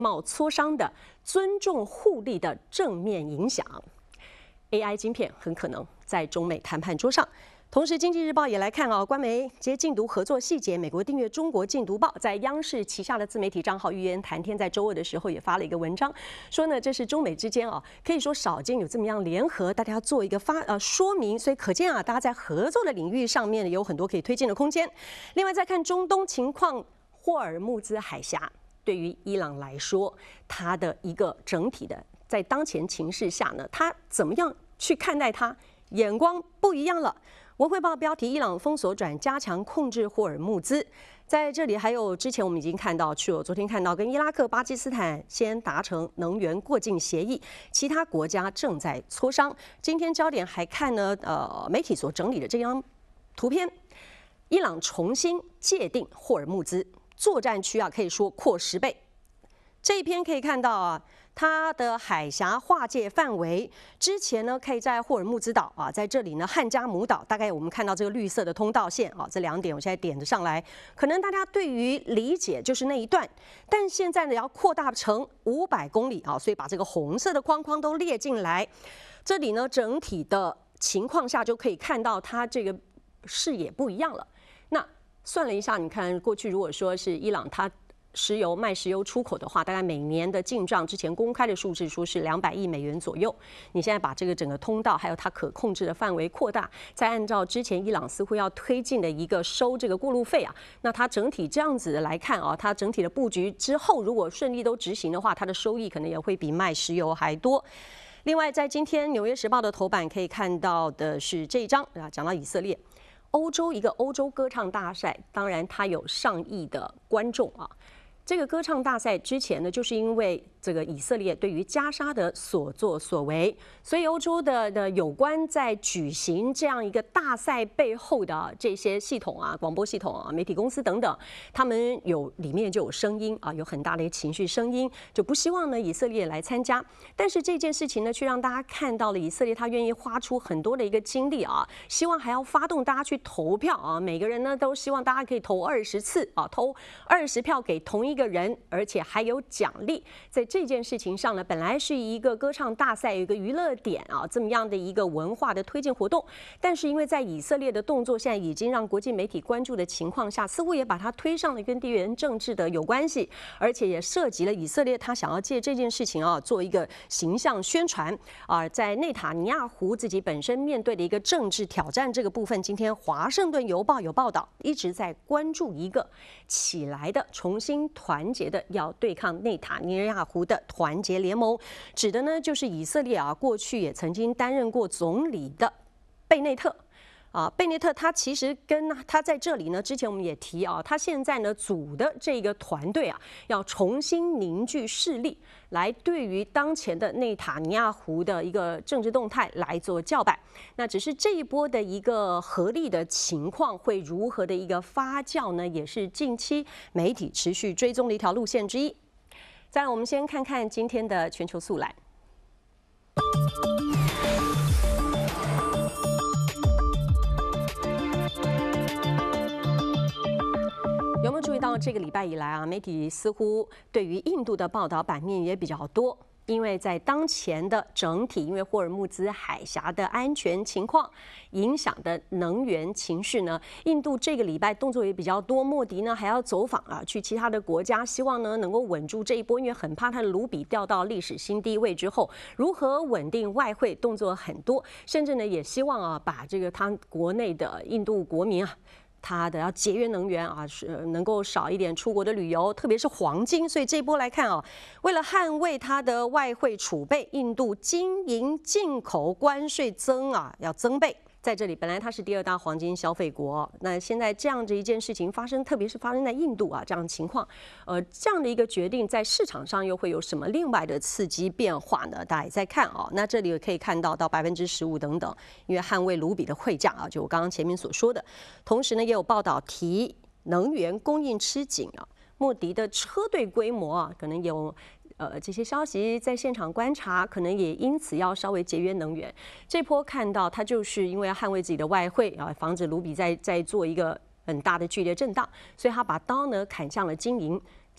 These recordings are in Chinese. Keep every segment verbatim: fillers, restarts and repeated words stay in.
贸磋商的尊重互利的正面影响。A I 晶片很可能在中美谈判桌上。同时，《经济日报》也来看啊，官媒这些禁毒合作细节。美国订阅中国禁毒报在央视旗下的自媒体账号“预言谈天”在周二的时候也发了一个文章，说呢，这是中美之间啊，可以说少见有这么样联合，大家要做一个发呃说明。所以可见啊，大家在合作的领域上面有很多可以推进的空间。另外，再看中东情况，霍尔木兹海峡对于伊朗来说，它的一个整体的在当前情势下呢，它怎么样去看待它，眼光不一样了。文汇报标题：伊朗封锁转加强控制霍尔木兹。在这里还有之前我们已经看到，去我昨天看到跟伊拉克、巴基斯坦先达成能源过境协议，其他国家正在磋商。今天焦点还看呢，呃，媒体所整理的这张图片，伊朗重新界定霍尔木兹作战区啊，可以说扩十倍。这一篇可以看到啊，它的海峡划界范围之前呢，可以在霍尔木兹岛啊，在这里呢，汉加姆岛，大概我们看到这个绿色的通道线啊，这两点我现在点着上来，可能大家对于理解就是那一段，但现在呢要扩大成五百公里啊，所以把这个红色的框框都列进来，这里呢整体的情况下就可以看到它这个视野不一样了。那算了一下，你看过去如果说是伊朗它石油卖石油出口的话，大概每年的进账之前公开的数字说是两百亿美元左右。你现在把这个整个通道还有它可控制的范围扩大，再按照之前伊朗似乎要推进的一个收这个过路费啊，那它整体这样子的来看啊，它整体的布局之后如果顺利都执行的话，它的收益可能也会比卖石油还多。另外，在今天《纽约时报》的头版可以看到的是这一章啊，讲到以色列。欧洲一个欧洲歌唱大赛，当然它有上亿的观众啊。这个歌唱大赛之前呢，就是因为这个以色列对于加沙的所作所为，所以欧洲的的有关在举行这样一个大赛背后的这些系统啊、广播系统啊、媒体公司等等，他们有里面就有声音啊，有很大的一个情绪声音，就不希望呢以色列来参加。但是这件事情呢，却让大家看到了以色列他愿意花出很多的一个精力啊，希望还要发动大家去投票啊，每个人呢都希望大家可以投二十次啊，投二十票给同一个人，而且还有奖励。在这件事情上呢，本来是一个歌唱大赛，有一个娱乐点啊，这么样的一个文化的推进活动，但是因为在以色列的动作现在已经让国际媒体关注的情况下，似乎也把它推上了跟地缘政治的有关系，而且也涉及了以色列他想要借这件事情啊做一个形象宣传啊，在内塔尼亚胡自己本身面对的一个政治挑战这个部分，今天《华盛顿邮报》有报道，一直在关注一个起来的重新团结的要对抗内塔尼亚胡的团结联盟，指的呢就是以色列啊，过去也曾经担任过总理的贝内特。啊，贝内特他其实跟他在这里呢，之前我们也提啊，他现在呢组的这个团队啊，要重新凝聚势力，来对于当前的内塔尼亚胡的一个政治动态来做叫板。那只是这一波的一个合力的情况会如何的一个发酵呢？也是近期媒体持续追踪的一条路线之一。再来，我们先看看今天的全球速览。有没有注意到这个礼拜以来啊，媒体似乎对于印度的报道版面也比较多？因为在当前的整体，因为霍尔木兹海峡的安全情况影响的能源情绪呢，印度这个礼拜动作也比较多。莫迪呢还要走访啊，去其他的国家，希望呢能够稳住这一波，因为很怕他的卢比掉到历史新低位之后，如何稳定外汇，动作很多，甚至呢也希望啊把这个他国内的印度国民啊。它的要节约能源啊，是能够少一点出国的旅游，特别是黄金。所以这一波来看啊，为了捍卫它的外汇储备，印度金银进口关税增啊，要增倍。在这里，本来它是第二大黄金消费国，那现在这样的一件事情发生，特别是发生在印度啊这样的情况，呃，这样的一个决定在市场上又会有什么另外的刺激变化呢？大家也在看啊。那这里也可以看到到百分之十五等等，因为捍卫卢比的汇价啊，就我刚刚前面所说的。同时呢，也有报道提能源供应吃紧啊，莫迪的车队规模啊，可能有。呃，这些消息在现场观察，可能也因此要稍微节约能源。这波看到它就是因为要捍卫自己的外汇啊，防止卢比在在做一个很大的剧烈震荡，所以他把刀呢砍向了金银。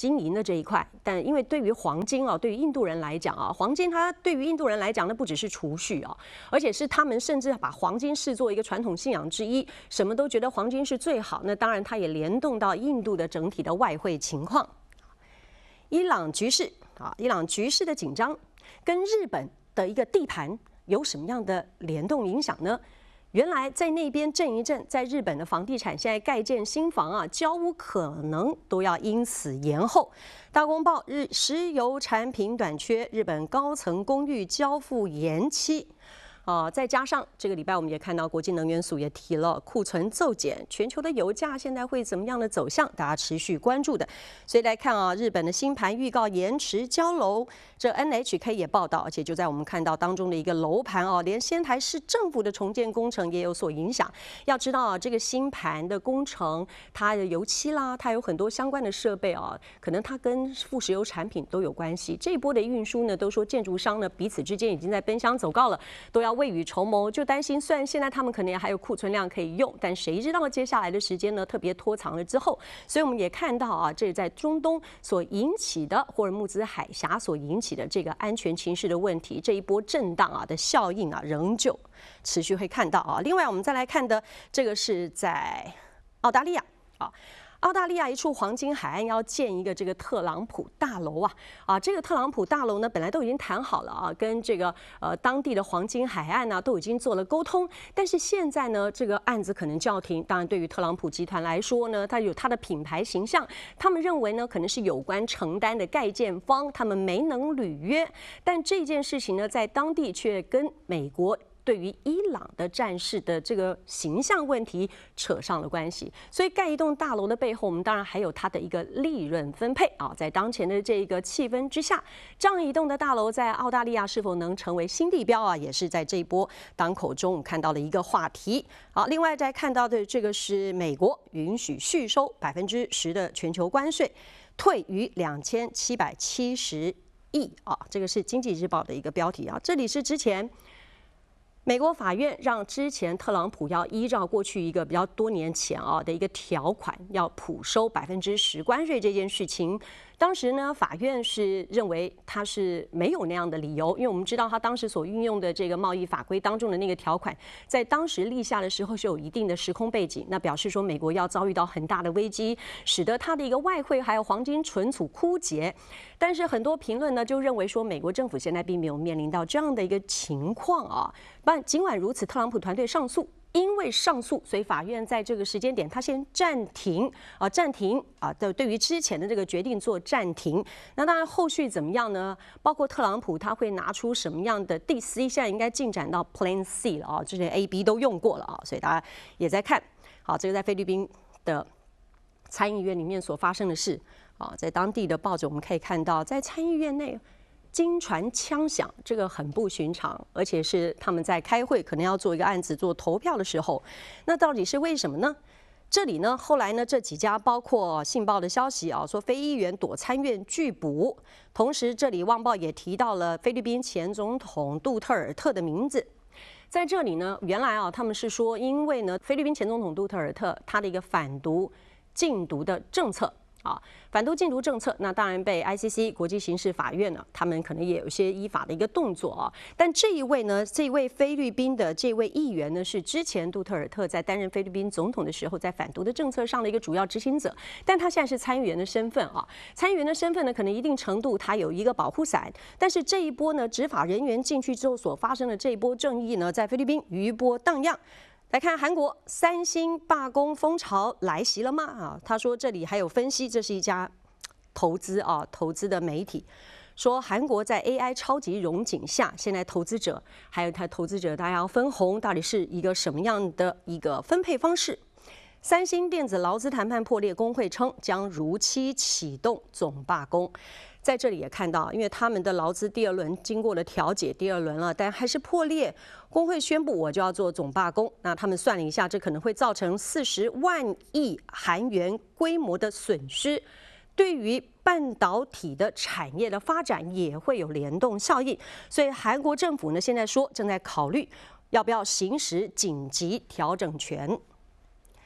金银的这一块，但因为对于黄金啊，对于印度人来讲啊，黄金它对于印度人来讲，那不只是储蓄啊，而且是他们甚至把黄金视作一个传统信仰之一，什么都觉得黄金是最好。那当然，它也联动到印度的整体的外汇情况。伊朗局势啊，伊朗局势的紧张跟日本的一个地盘有什么样的联动影响呢？原来在那边震一震，在日本的房地产现在盖建新房啊，交屋可能都要因此延后。大公报日石油产品短缺，日本高层公寓交付延期。啊、呃，再加上这个礼拜我们也看到国际能源署也提了库存骤减，全球的油价现在会怎么样的走向，大家持续关注的。所以来看啊，日本的新盘预告延迟交楼，这 N H K 也报道，而且就在我们看到当中的一个楼盘哦，连仙台市政府的重建工程也有所影响。要知道啊，这个新盘的工程，它的油漆啦，它有很多相关的设备啊，可能它跟副石油产品都有关系。这一波的运输呢，都说建筑商呢彼此之间已经在奔相走告了，都要未雨绸缪，就担心虽然现在他们可能还有库存量可以用，但谁知道接下来的时间呢？特别拖长了之后，所以我们也看到啊，这在中东所引起的霍尔木兹海峡所引起的这个安全情势的问题，这一波震荡啊的效应啊，仍旧持续会看到啊。另外，我们再来看的这个是在澳大利亚啊。澳大利亚一处黄金海岸要建一个这个特朗普大楼啊啊，这个特朗普大楼呢本来都已经谈好了啊，跟这个呃当地的黄金海岸呢、啊、都已经做了沟通，但是现在呢这个案子可能叫停。当然，对于特朗普集团来说呢，它有它的品牌形象，他们认为呢可能是有关承担的盖建方他们没能履约，但这件事情呢在当地却跟美国对于伊朗的战事的这个形象问题扯上了关系，所以盖一栋大楼的背后，我们当然还有它的一个利润分配啊。在当前的这个气氛之下，这样一栋的大楼在澳大利亚是否能成为新地标啊，也是在这一波当口中我们看到的一个话题。好，另外再看到的这个是美国允许续收百分之十的全球关税，退余两千七百七十亿啊，这个是经济日报的一个标题啊。这里是之前美国法院让之前特朗普要依照过去一个比较多年前啊的一个条款，要普收百分之十关税这件事情。当时呢，法院是认为他是没有那样的理由，因为我们知道他当时所运用的这个贸易法规当中的那个条款，在当时立下的时候是有一定的时空背景，那表示说美国要遭遇到很大的危机，使得它的一个外汇还有黄金存储枯竭。但是很多评论呢就认为说，美国政府现在并没有面临到这样的一个情况啊。但尽管如此，特朗普团队上诉。因为上诉，所以法院在这个时间点，他先暂停啊，暂停啊，对，对于之前的这个决定做暂停。那当然，后续怎么样呢？包括特朗普他会拿出什么样的第 C， 现在应该进展到 Plan C 了啊，之前 A、B 都用过了啊，所以大家也在看。好，这个在菲律宾的参议院里面所发生的事啊，在当地的报纸我们可以看到，在参议院内。金船枪响，这个很不寻常，而且是他们在开会，可能要做一个案子做投票的时候，那到底是为什么呢？这里呢，后来呢，这几家包括《信报》的消息啊，说非议员躲参院拒捕，同时这里《旺报》也提到了菲律宾前总统杜特尔特的名字。在这里呢，原来啊，他们是说，因为呢，菲律宾前总统杜特尔特他的一个反毒、禁毒的政策。啊，反毒禁毒政策，那当然被 I C C 国际刑事法院呢，他们可能也有一些依法的一个动作啊。但这一位呢，这位菲律宾的这位议员呢，是之前杜特尔特在担任菲律宾总统的时候，在反毒的政策上的一个主要执行者。但他现在是参议员的身份啊，参议员的身份呢，可能一定程度他有一个保护伞。但是这一波呢，执法人员进去之后所发生的这一波正义呢，在菲律宾余波荡漾。来看韩国三星罢工风潮来袭了吗？啊，他说这里还有分析，这是一家投资啊投资的媒体说，韩国在 A I 超级荣景下，现在投资者还有他投资者大家要分红，到底是一个什么样的一个分配方式？三星电子劳资谈判破裂，工会称将如期启动总罢工。在这里也看到，因为他们的劳资第二轮经过了调解，第二轮了，但还是破裂。工会宣布我就要做总罢工。那他们算了一下，这可能会造成四十万亿韩元规模的损失，对于半导体的产业的发展也会有联动效应。所以韩国政府呢，现在说正在考虑要不要行使紧急调整权。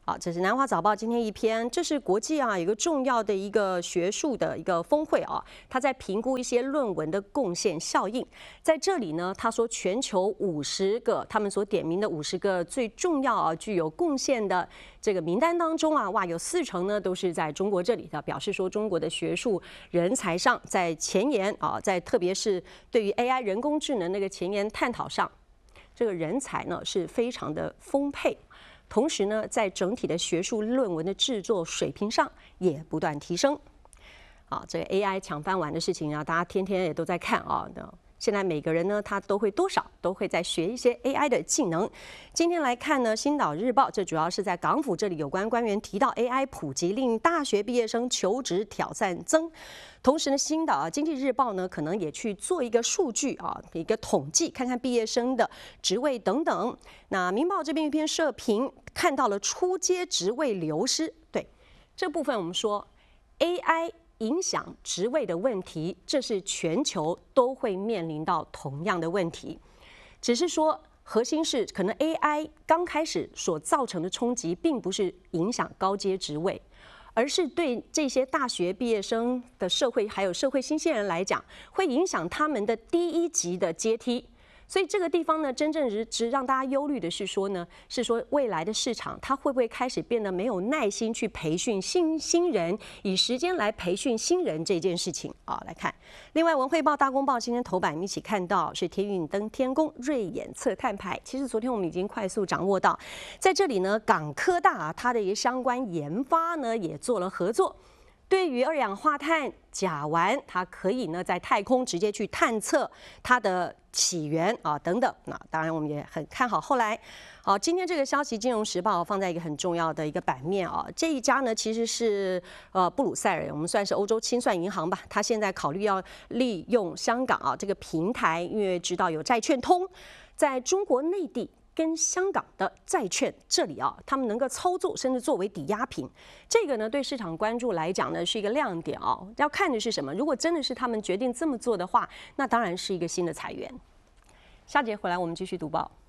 好，这是南华早报今天一篇，这是国际啊有一个重要的一个学术的一个峰会啊，他在评估一些论文的贡献效应。在这里呢，他说全球五十个他们所点名的五十个最重要啊具有贡献的这个名单当中啊，哇，有四成呢都是在中国这里的，表示说中国的学术人才上在前沿啊，在特别是对于 A I 人工智能那个前沿探讨上，这个人才呢是非常的丰沛。同时呢，在整体的学术论文的制作水平上也不断提升。啊，这个 A I 抢饭碗的事情啊，大家天天也都在看啊。现在每个人呢，他都会多少都会在学一些 A I 的技能。今天来看呢，《星岛日报》这主要是在港府这里有关官员提到 A I 普及令大学毕业生求职挑战增。同时呢，《星岛啊经济日报》呢可能也去做一个数据啊，一个统计，看看毕业生的职位等等。那《明报》这边一篇社评看到了初阶职位流失，对这部分我们说 A I。影响职位的问题，这是全球都会面临到同样的问题，只是说核心是可能 A I 刚开始所造成的冲击，并不是影响高阶职位，而是对这些大学毕业生的社会还有社会新鲜人来讲，会影响他们的第一级的阶梯。所以这个地方呢，真正值让大家忧虑的是说呢，是说未来的市场它会不会开始变得没有耐心去培训新新人，以时间来培训新人这件事情啊，来看。另外，《文汇报》、《大公报》今天头版一起看到是天运登天宫瑞眼测碳排。其实昨天我们已经快速掌握到，在这里呢，港科大啊，它的一些相关研发呢也做了合作。对于二氧化碳、甲烷，它可以呢在太空直接去探测它的起源啊等等。那当然我们也很看好后来。好，今天这个消息，《金融时报》放在一个很重要的一个版面啊。这一家呢其实是呃布鲁塞尔，我们算是欧洲清算银行吧。它现在考虑要利用香港啊这个平台，因为知道有债券通，在中国内地。跟香港的债券这里啊，他们能够操作，甚至作为抵押品，这个呢对市场关注来讲呢是一个亮点啊。要看的是什么？如果真的是他们决定这么做的话，那当然是一个新的财源。下节回来我们继续读报。